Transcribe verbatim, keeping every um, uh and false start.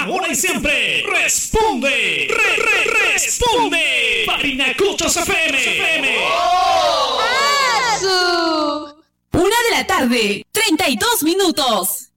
ahora y siempre, responde, re, re, responde, Parinacochos F M. ¡Asu! Una de la tarde, treinta y dos minutos.